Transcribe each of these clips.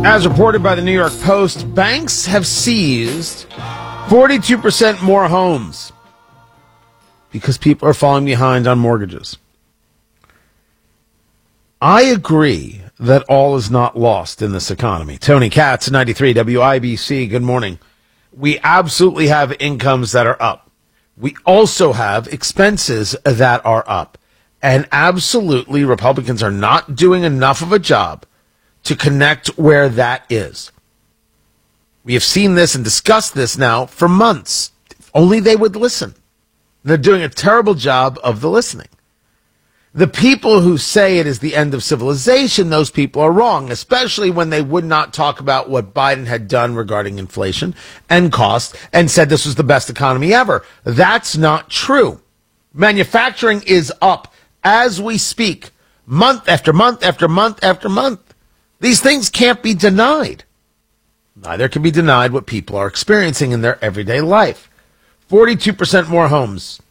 As reported by the New York Post, banks have seized 42% more homes because people are falling behind on mortgages. I agree that all is not lost in this economy. Tony Katz, 93 WIBC, good morning. We absolutely have incomes that are up. We also have expenses that are up. And absolutely, Republicans are not doing enough of a job to connect where that is. We have seen this and discussed this now for months. If only they would listen. They're doing a terrible job of the listening. The people who say it is the end of civilization, those people are wrong, especially when they would not talk about what Biden had done regarding inflation and cost and said this was the best economy ever. That's not true. Manufacturing is up as we speak, month after month after month after month. These things can't be denied. Neither can be denied what people are experiencing in their everyday life. 42% more homes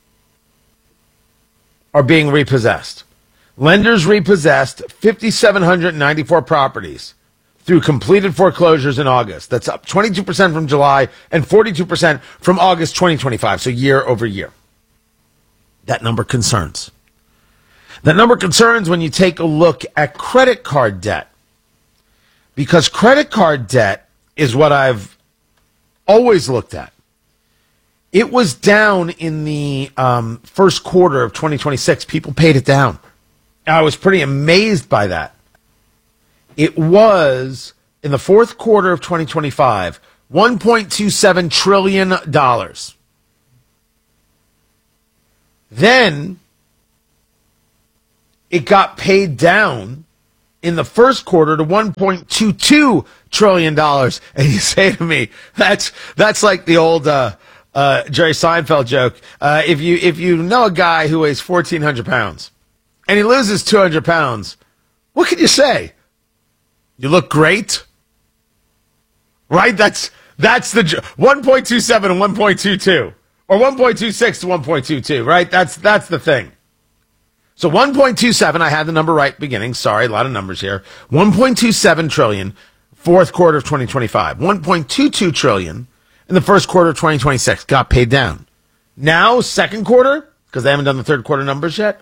are being repossessed. Lenders repossessed 5,794 properties through completed foreclosures in August. That's up 22% from July and 42% from August 2025, so year over year. That number concerns. That number concerns when you take a look at credit card debt. Because credit card debt is what I've always looked at. It was down in the first quarter of 2026. People paid it down. I was pretty amazed by that. It was, in the fourth quarter of 2025, $1.27 trillion. Then it got paid down in the first quarter to $1.22 trillion. And you say to me, that's like the old Jerry Seinfeld joke. If you know a guy who weighs 1,400 pounds and he loses 200 pounds, what can you say? You look great, right? That's the 1.27 and 1.22, or 1.26 to 1.22, right? That's the thing. So 1.27, I had the number right beginning. Sorry, a lot of numbers here. 1.27 trillion, fourth quarter of 2025. 1.22 trillion in the first quarter of 2026 got paid down. Now, second quarter, because they haven't done the third quarter numbers yet,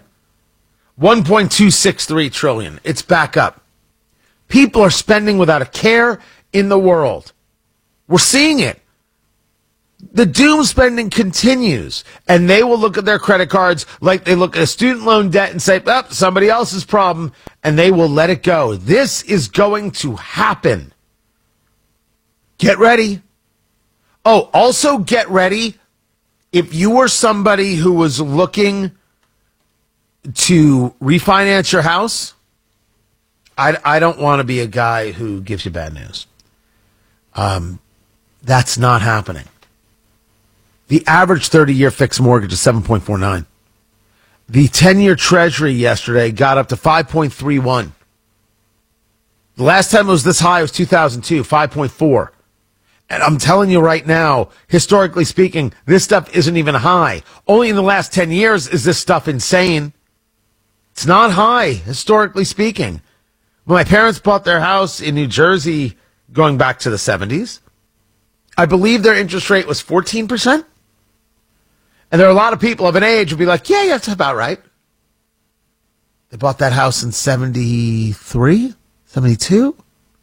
1.263 trillion. It's back up. People are spending without a care in the world. We're seeing it. The doom spending continues, and they will look at their credit cards like they look at a student loan debt and say, oh, somebody else's problem, and they will let it go. This is going to happen. Get ready. Oh, also get ready. If you were somebody who was looking to refinance your house, I don't want to be a guy who gives you bad news. That's not happening. The average 30-year fixed mortgage is 7.49. The 10-year Treasury yesterday got up to 5.31. The last time it was this high was 2002, 5.4. And I'm telling you right now, historically speaking, this stuff isn't even high. Only in the last 10 years is this stuff insane. It's not high, historically speaking. When my parents bought their house in New Jersey going back to the 70s, I believe their interest rate was 14%. And there are a lot of people of an age who would be like, yeah, that's about right. They bought that house in 73, 72.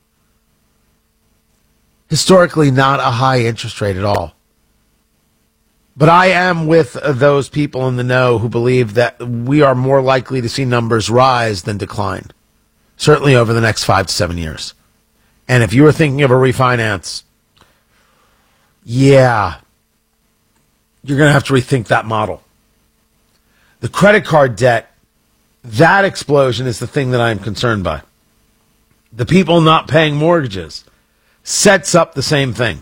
Historically, not a high interest rate at all. But I am with those people in the know who believe that we are more likely to see numbers rise than decline, certainly over the next 5 to 7 years. And if you were thinking of a refinance, yeah, you're going to have to rethink that model. The credit card debt, that explosion is the thing that I'm concerned by. The people not paying mortgages sets up the same thing.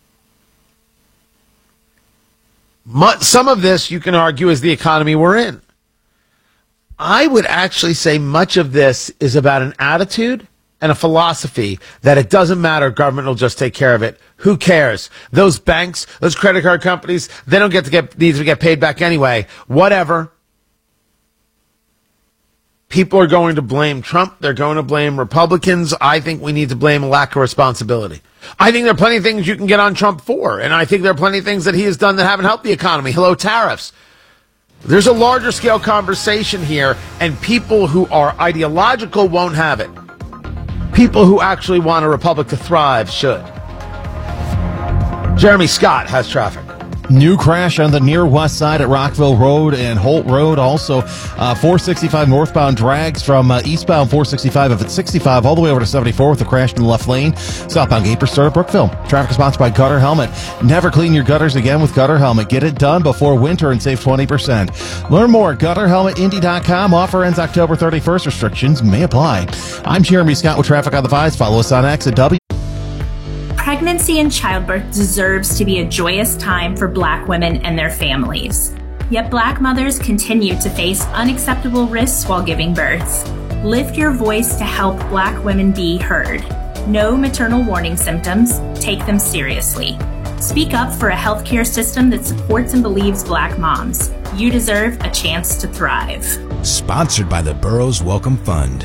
Some of this, you can argue, is the economy we're in. I would actually say much of this is about an attitude and a philosophy that it doesn't matter, government will just take care of it. Who cares? Those banks, those credit card companies, they don't need to get paid back anyway. Whatever. People are going to blame Trump. They're going to blame Republicans. I think we need to blame a lack of responsibility. I think there are plenty of things you can get on Trump for, and I think there are plenty of things that he has done that haven't helped the economy. Hello, tariffs. There's a larger scale conversation here, and people who are ideological won't have it. People who actually want a republic to thrive should. Jeremy Scott has traffic. New crash on the near west side at Rockville Road and Holt Road. Also, 465 northbound drags from eastbound 465 of at 65 all the way over to 74 with a crash in the left lane. Southbound Gaper start at Brookville. Traffic is sponsored by Gutter Helmet. Never clean your gutters again with Gutter Helmet. Get it done before winter and save 20%. Learn more at GutterHelmetIndy.com. Offer ends October 31st. Restrictions may apply. I'm Jeremy Scott with Traffic on the Vise. Follow us on X at W. Pregnancy and childbirth deserves to be a joyous time for Black women and their families. Yet Black mothers continue to face unacceptable risks while giving birth. Lift your voice to help Black women be heard. Know maternal warning symptoms. Take them seriously. Speak up for a healthcare system that supports and believes Black moms. You deserve a chance to thrive. Sponsored by the Burroughs Welcome Fund.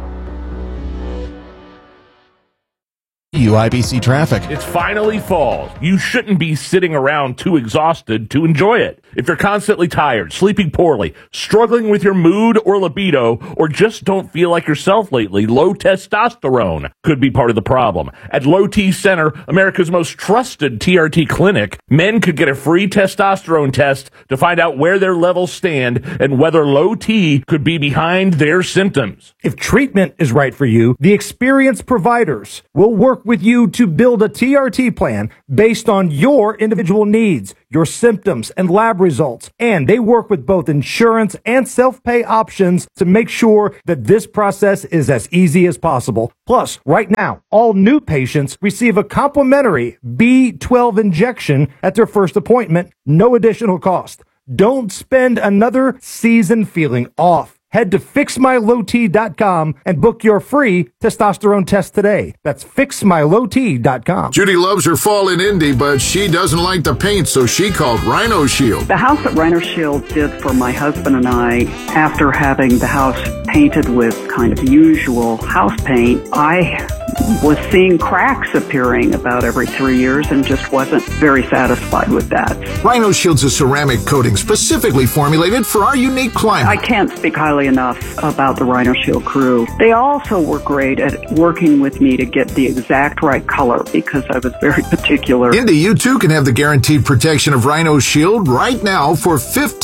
UIBC traffic. It's finally fall. You shouldn't be sitting around too exhausted to enjoy it. If you're constantly tired, sleeping poorly, struggling with your mood or libido, or just don't feel like yourself lately, low testosterone could be part of the problem. At Low T Center, America's most trusted TRT clinic, men could get a free testosterone test to find out where their levels stand and whether low T could be behind their symptoms. If treatment is right for you, the experienced providers will work with you to build a TRT plan based on your individual needs, your symptoms, and lab results. And they work with both insurance and self-pay options to make sure that this process is as easy as possible. Plus, right now, all new patients receive a complimentary B12 injection at their first appointment, no additional cost. Don't spend another season feeling off. Head to FixMyLowT.com and book your free testosterone test today. That's FixMyLowT.com. Judy loves her fall in Indy, but she doesn't like the paint, so she called Rhino Shield. The house that Rhino Shield did for my husband and I, after having the house painted with kind of usual house paint, I was seeing cracks appearing about every 3 years and just wasn't very satisfied with that. Rhino Shield's a ceramic coating specifically formulated for our unique climate. I can't speak highly enough about the Rhino Shield crew. They also were great at working with me to get the exact right color because I was very particular. Indy, you too can have the guaranteed protection of Rhino Shield right now for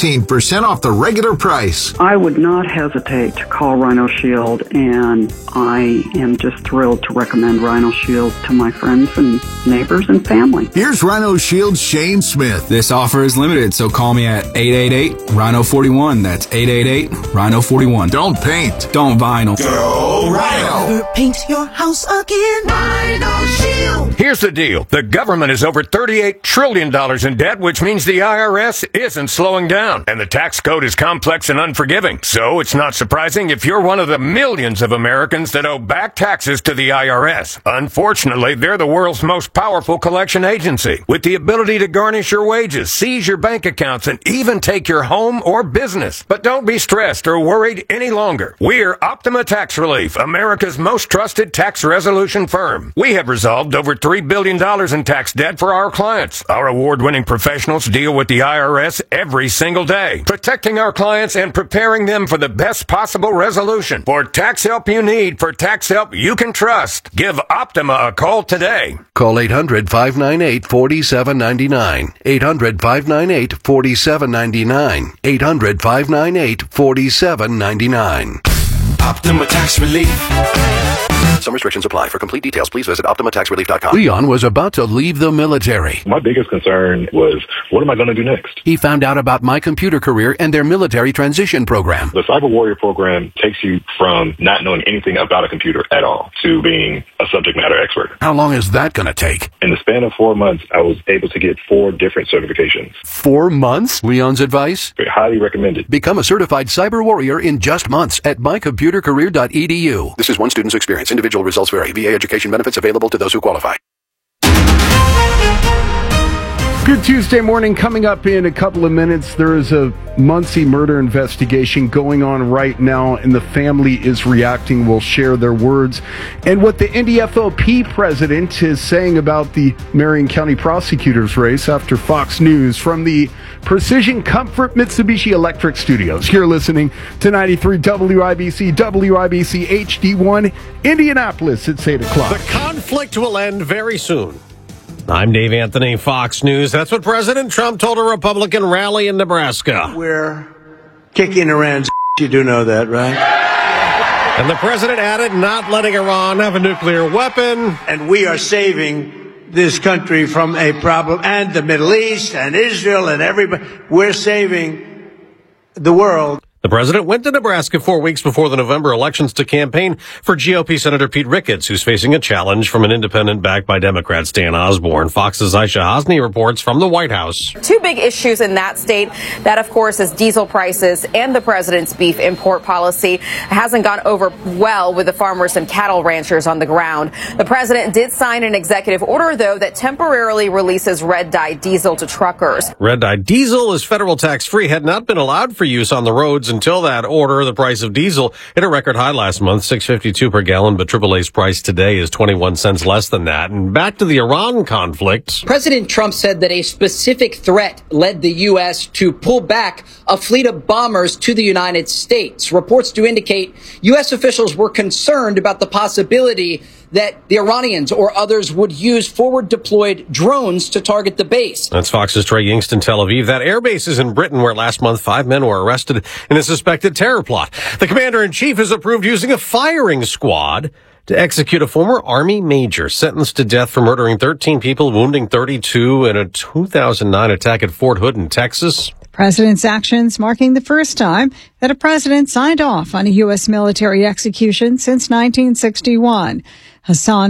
15% off the regular price. I would not hesitate to call Rhino Shield, and I am just thrilled to recommend Rhino Shield to my friends and neighbors and family. Here's Rhino Shield's Shane Smith. This offer is limited, so call me at 888-RHINO-41. That's 888-RHINO-41. Don't paint. Don't vinyl. Go Rhino. Never paint your house again. Rhino Shield. Here's the deal. The government is over $38 trillion in debt, which means the IRS isn't slowing down. And the tax code is complex and unforgiving. So it's not surprising if you're one of the millions of Americans that owe back taxes to the IRS. Unfortunately, they're the world's most powerful collection agency, with the ability to garnish your wages, seize your bank accounts, and even take your home or business. But don't be stressed or worried any longer. We're Optima Tax Relief, America's most trusted tax resolution firm. We have resolved over $3 billion in tax debt for our clients. Our award-winning professionals deal with the IRS every single day, protecting our clients and preparing them for the best possible resolution. For tax help you need, for tax help you can trust, give Optima a call today. Call 800-598-4799. 800-598-4799. 800-598-4799. Optima Tax Relief. Some restrictions apply. For complete details, please visit OptimaTaxRelief.com. Leon was about to leave the military. My biggest concern was, what am I going to do next? He found out about My Computer Career and their military transition program. The Cyber Warrior program takes you from not knowing anything about a computer at all to being a subject matter expert. How long is that going to take? In the span of 4 months, I was able to get 4 different certifications. 4 months? Leon's advice? Highly recommended. Become a certified cyber warrior in just months at mycomputercareer.edu. This is one student's experience. Individual results vary. VA education benefits available to those who qualify. Good Tuesday morning. Coming up in a couple of minutes, there is a Muncie murder investigation going on right now, and the family is reacting. We'll share their words and what the NDFOP president is saying about the Marion County prosecutor's race after Fox News from the Precision Comfort Mitsubishi Electric Studios. You're listening to 93 WIBC, WIBC HD1, Indianapolis. It's 8 o'clock. The conflict will end very soon. I'm Dave Anthony, Fox News. That's what President Trump told a Republican rally in Nebraska. We're kicking Iran's you do know that, right? And the president added, not letting Iran have a nuclear weapon. And we are saving this country from a problem, and the Middle East and Israel and everybody. We're saving the world. The president went to Nebraska 4 weeks before the November elections to campaign for GOP Senator Pete Ricketts, who's facing a challenge from an independent backed by Democrat Stan Osborne. Fox's Aisha Hosni reports from the White House. Two big issues in that state. That, of course, is diesel prices and the president's beef import policy. It hasn't gone over well with the farmers and cattle ranchers on the ground. The president did sign an executive order, though, that temporarily releases red-dye diesel to truckers. Red-dye diesel is federal tax-free, had not been allowed for use on the roads until that order. The price of diesel hit a record high last month, $6.52 per gallon, but AAA's price today is 21 cents less than that. And back to the Iran conflict. President Trump said that a specific threat led the U.S. to pull back a fleet of bombers to the United States. Reports do indicate U.S. officials were concerned about the possibility that the Iranians or others would use forward-deployed drones to target the base. That's Fox's Trey Yingst in Tel Aviv. That airbase is in Britain, where last month 5 men were arrested in a suspected terror plot. The commander-in-chief has approved using a firing squad to execute a former Army major sentenced to death for murdering 13 people, wounding 32 in a 2009 attack at Fort Hood in Texas. President's actions marking the first time that a president signed off on a U.S. military execution since 1961. Hassan